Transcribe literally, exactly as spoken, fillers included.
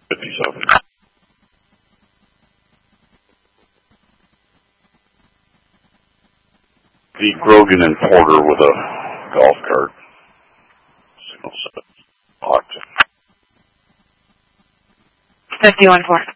fifty-seven. The Grogan and Porter with a golf cart. Signal set. Locked. fifty-one four.